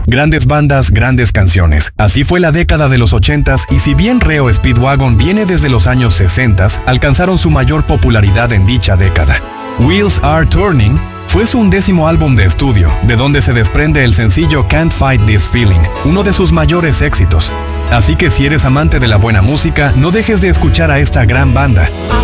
Grandes bandas, grandes canciones. Así fue la década de los 80s y si bien Reo Speedwagon viene desde los años 60s, alcanzaron su mayor popularidad en dicha década. Wheels Are Turning fue su 11º álbum de estudio, de donde se desprende el sencillo Can't Fight This Feeling, uno de sus mayores éxitos. Así que si eres amante de la buena música, no dejes de escuchar a esta gran banda.